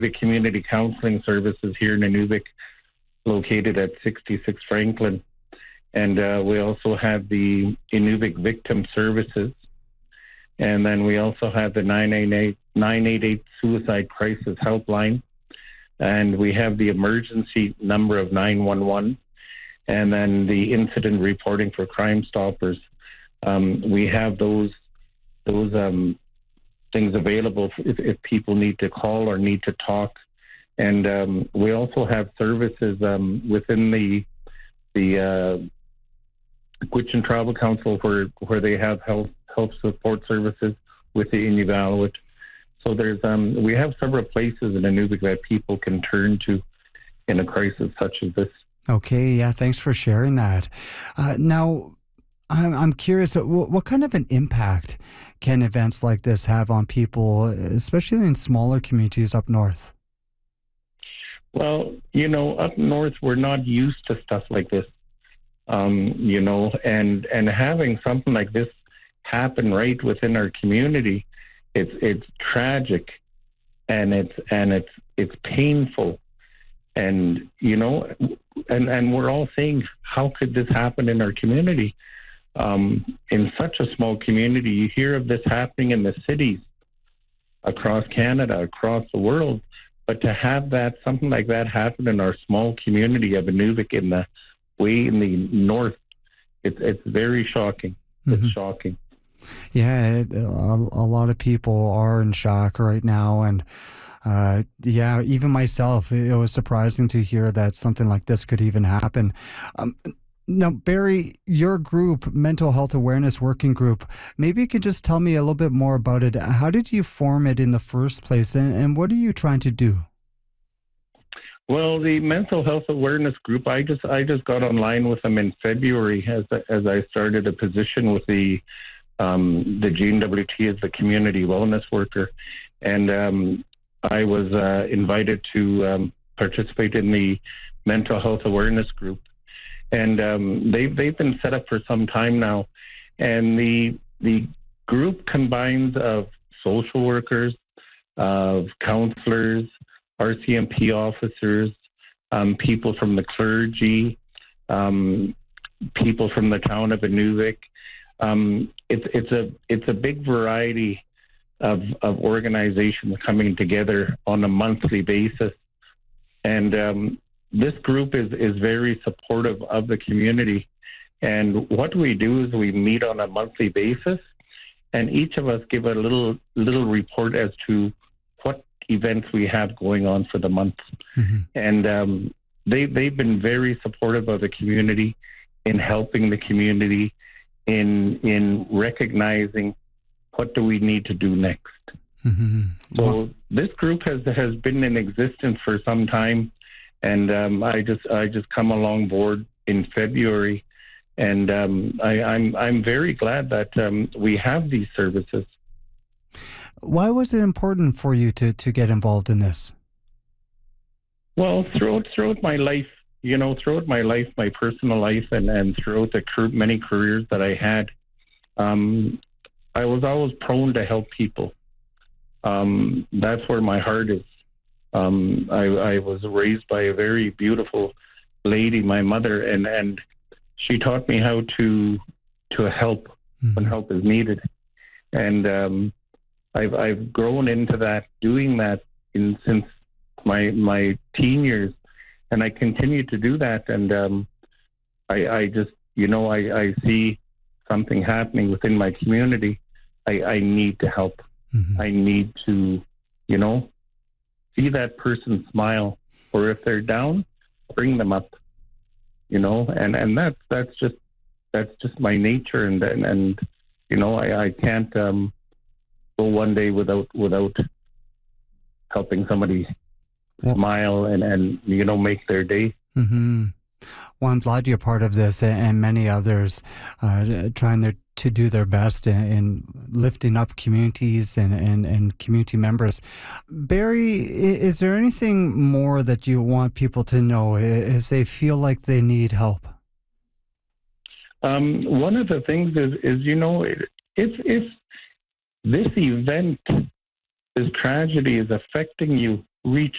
community counseling services here in Inuvik, located at 66 Franklin. And we also have the Inuvik Victim Services. And then we also have the 988 Suicide Crisis Helpline. And we have the emergency number of 911. And then the incident reporting for Crime Stoppers. We have those things available if people need to call or need to talk. And we also have services within the Gwich'in Tribal Council where they have health support services with the Inuvialuit. So there's we have several places in Inuvik that people can turn to in a crisis such as this. Okay, yeah, thanks for sharing that. Now, I'm curious, what kind of an impact can events like this have on people, especially in smaller communities up north? Well, up north, we're not used to stuff like this, and having something like this happen right within our community, it's tragic, and it's painful, and and we're all saying, how could this happen in our community? In such a small community, you hear of this happening in the cities across Canada, across the world. But to have something like that happen in our small community of Inuvik in the north, it's very shocking. Mm-hmm. It's shocking. Yeah, a lot of people are in shock right now, and even myself, it was surprising to hear that something like this could even happen. Now, Barry, your group, Mental Health Awareness Working Group, maybe you could just tell me a little bit more about it. How did you form it in the first place, and what are you trying to do? Well, the Mental Health Awareness Group, I just got online with them in February as I started a position with the GNWT as the community wellness worker, and I was invited to participate in the Mental Health Awareness Group. And they've been set up for some time now, and the group combines of social workers, of counselors, RCMP officers, people from the clergy, people from the town of Inuvik. It's a big variety of organizations coming together on a monthly basis, and this group is very supportive of the community. And what we do is we meet on a monthly basis, and each of us give a little report as to what events we have going on for the month. Mm-hmm. And they've been very supportive of the community, in helping the community, in recognizing what do we need to do next. Mm-hmm. So this group has been in existence for some time. And I just come along board in February, and I'm very glad that we have these services. Why was it important for you to get involved in this? Well, throughout my life, my personal life, and throughout the many careers that I had, I was always prone to help people. That's where my heart is. I was raised by a very beautiful lady, my mother, and she taught me how to help when help is needed. And I've grown into that, doing that since my teen years, and I continue to do that. And I just, I see something happening within my community. I need to help. Mm-hmm. I need to, see that person smile, or if they're down, bring them up, and that's just my nature, and I can't go one day without helping somebody smile and make their day. Mm-hmm. Well, I'm glad you're part of this, and many others trying to do their best in lifting up communities and community members. Barry, is there anything more that you want people to know if they feel like they need help? One of the things is if this event, this tragedy is affecting you, reach